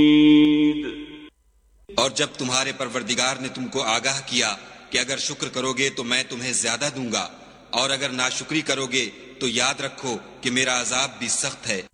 और जब तुम्हारे परवरदिगार ने तुमको आगाह किया कि अगर शुक्र करोगे तो मैं तुम्हें ज्यादा दूंगा और अगर नाशुक्री करोगे तो याद रखो कि मेरा अजाब भी सख्त है।